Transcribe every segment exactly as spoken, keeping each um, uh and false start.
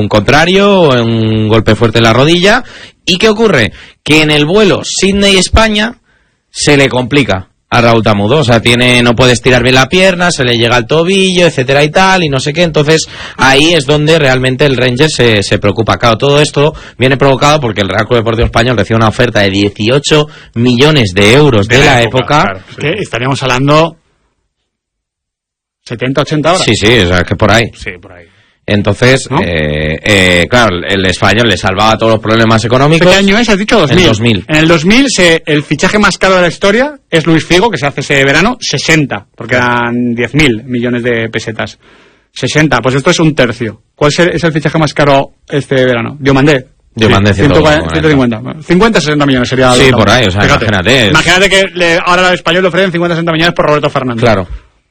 un contrario, un golpe fuerte en la rodilla. ¿Y qué ocurre? Que en el vuelo Sydney-España se le complica a Raúl Tamudo, o sea, tiene, no puede estirar bien la pierna, se le llega al tobillo, etcétera y tal, y no sé qué. Entonces ahí es donde realmente el Rangers se, se preocupa. Claro, todo esto viene provocado porque el Real Club Deportivo Español recibe una oferta de dieciocho millones de euros de, de la, la época, época claro, sí. Que estaríamos hablando setenta, ochenta horas. Sí, sí, o sea, que por ahí. Sí, por ahí. Entonces, ¿no? eh, eh, claro, el Español le salvaba todos los problemas económicos. ¿Qué año es? ¿Has dicho dos mil? En el dos mil. En el dos mil se, el fichaje más caro de la historia es Luis Figo, que se hace ese verano, sesenta, porque eran diez mil millones de pesetas. sesenta, pues esto es un tercio. ¿Cuál es el fichaje más caro este verano? Diomandé. Diomandé, sí, ciento cincuenta. cincuenta, sesenta millones sería. Sí, por ahí, o sea, fíjate, imagínate. Imagínate que le, ahora al Español le ofrecen cincuenta, sesenta millones por Roberto Fernández. Claro.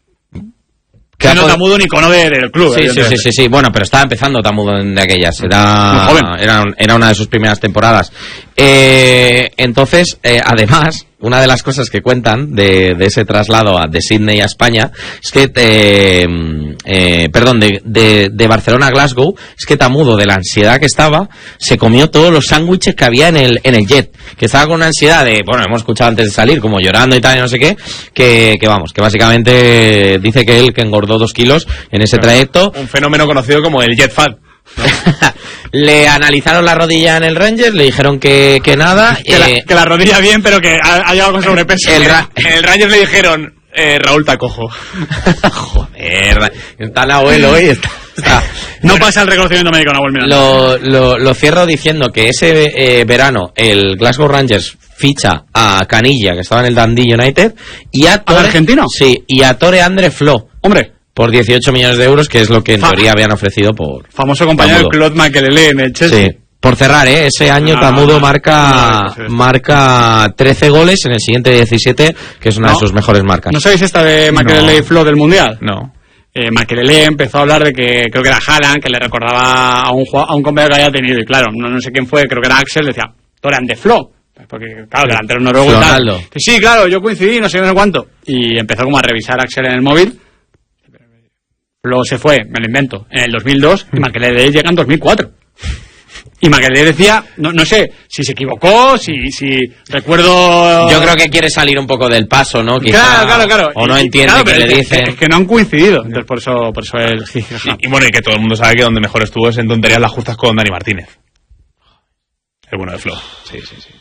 Que no Tamudo ni cono de, del club. Sí, sí, sí, sí, sí. Bueno, pero estaba empezando Tamudo de aquellas. Era, era, era una de sus primeras temporadas. Eh, entonces, eh, además, una de las cosas que cuentan de, de ese traslado a, de Sydney a España es que, eh, eh, perdón, de, de, de Barcelona a Glasgow, es que Tamudo, de la ansiedad que estaba, se comió todos los sándwiches que había en el, en el jet. Que estaba con una ansiedad de, bueno, hemos escuchado antes de salir, como llorando y tal, y no sé qué, que, que vamos, que básicamente dice que él que engordó dos kilos en ese trayecto. Un fenómeno conocido como el jet fat. Le analizaron la rodilla en el Rangers, le dijeron que, que nada. Que, eh, la, que la rodilla bien, pero que ha, ha llegado con sobrepeso. El, ra- en el Rangers le dijeron, eh, Raúl está cojo. Joder, está el abuelo hoy. Está, está. No pasa el reconocimiento médico, Nahuel Miranda. Lo, lo, lo cierro diciendo que ese eh, verano el Glasgow Rangers ficha a Canilla, que estaba en el Dundee United, y a Tore, ¿al argentino? Sí, y a Tore Andre Flo. Hombre. Por dieciocho millones de euros, que es lo que en Fa- teoría habían ofrecido por... Famoso compañero de Claude Makelele en el Chelsea. Sí. Por cerrar, ¿eh? Ese año no, Tamudo no, no, marca no, no, marca trece goles, en el siguiente diecisiete, que es una no, de sus mejores marcas. ¿No sabéis esta de Makelele no. y Flo del Mundial? No. Eh, Makelele empezó a hablar de que creo que era Haaland, que le recordaba a un a un compañero que había tenido, y claro, no, no sé quién fue, creo que era Axel, decía, Toran de Flo. Porque, claro, delantero noruego y tal. Sí, claro, yo coincidí, no sé, no sé cuánto. Y empezó como a revisar Axel en el móvil. Luego se fue, me lo invento, en el dos mil dos, y Makelele llega en dos mil cuatro. Y Makelele decía, no, no sé, si se equivocó, si, si recuerdo... Yo creo que quiere salir un poco del paso, ¿no? Quizá, claro, claro, claro. O no y, entiende claro, que le es dicen... Que, es que no han coincidido, entonces por eso, por eso él... Sí, y, y bueno, y que todo el mundo sabe que donde mejor estuvo es en tonterías las justas con Dani Martínez. El bueno de Flo. Sí, sí, sí.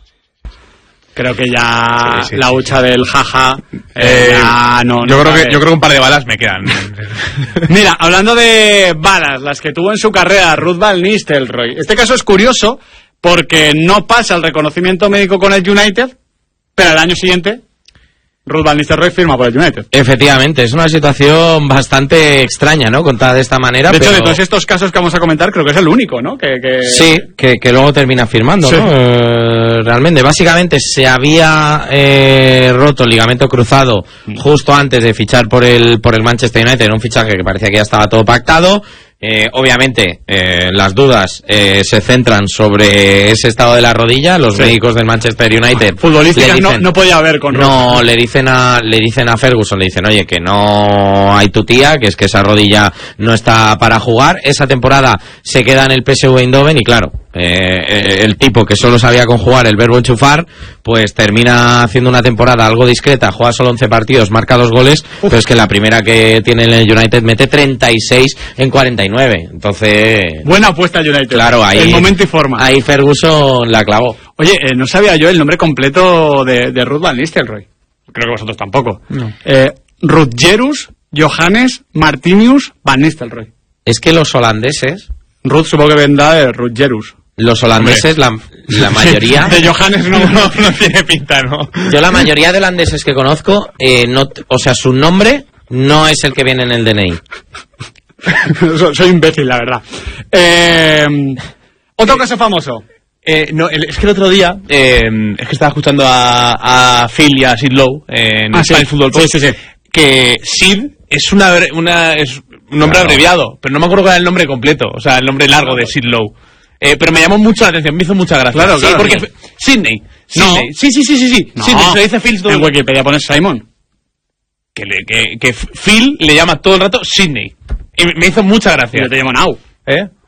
Creo que ya sí, sí, la sí, hucha sí. del jaja eh, ya no, yo no creo que yo creo que un par de balas me quedan. Mira, hablando de balas, las que tuvo en su carrera Ruud van Nistelrooy. Este caso es curioso porque no pasa el reconocimiento médico con el United, pero al año siguiente Ruud van Nistelrooy firma por el United. Efectivamente, es una situación bastante extraña, ¿no? Contada de esta manera. De hecho, pero... de todos estos casos que vamos a comentar, creo que es el único, ¿no? Que, que... Sí, que, que luego termina firmando, sí. ¿no? Eh, realmente, básicamente se había eh, roto el ligamento cruzado justo antes de fichar por el por el Manchester United, en un fichaje que parecía que ya estaba todo pactado. Eh, obviamente, eh, las dudas eh, se centran sobre ese estado de la rodilla. Los sí. médicos del Manchester United futbolísticas no, no podía haber con no Ruud. le dicen a le dicen a Ferguson, le dicen, oye, que no hay tu tía, que es que esa rodilla no está para jugar. Esa temporada se queda en el P S V Eindhoven y claro, eh, el tipo que solo sabía conjugar el verbo enchufar, pues termina haciendo una temporada algo discreta, juega solo once partidos, marca dos goles, Uf. pero es que la primera que tiene en el United mete treinta y seis en cuarenta y nueve. Entonces... buena apuesta el United. Claro, ahí... el momento y forma. Ahí Ferguson la clavó. Oye, eh, no sabía yo el nombre completo de, de Ruud van Nistelrooy. Creo que vosotros tampoco. No. Eh, Rutgerus Johannes Martinius van Nistelrooy. Es que los holandeses... Ruud supongo que vendrá de Rutgerus. Los holandeses, la, la mayoría... de Johannes no, no, no tiene pinta, ¿no? Yo la mayoría de holandeses que conozco, eh, no, o sea, su nombre no es el que viene en el D N I. Soy imbécil, la verdad. Eh, otro caso famoso. Eh, no, el, es que el otro día eh, es que estaba escuchando a, a Phil y a Sid Lowe eh, en ah, Spanish sí. Football Post, sí, sí, sí. que Sid es una, una es un nombre claro. abreviado, pero no me acuerdo cuál era el nombre completo, o sea, el nombre largo de Sid Lowe. Eh, pero me llamó mucho la atención, me hizo mucha gracia. Claro, sí, claro. Porque no. Sydney, Sydney. No. Sí, sí, sí, sí, sí. No. Sydney, se lo dice Phil todo. En Wikipedia pones Simon. Que, le, que, que Phil le llama todo el rato Sydney. Y me hizo mucha gracia. Yo te llamo Now. ¿Eh?